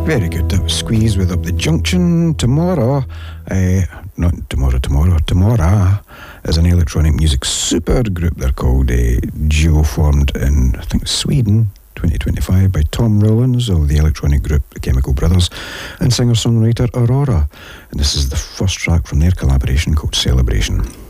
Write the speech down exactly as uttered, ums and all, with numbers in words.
Very good. That was Squeeze with Up the Junction. Tomorrow, uh, not tomorrow, tomorrow, tomorrow is an electronic music super group. They're called uh, Duo, formed in, I think, Sweden, twenty twenty-five, by Tom Rollins of the electronic group The Chemical Brothers and singer-songwriter Aurora. And this is the first track from their collaboration called Celebration.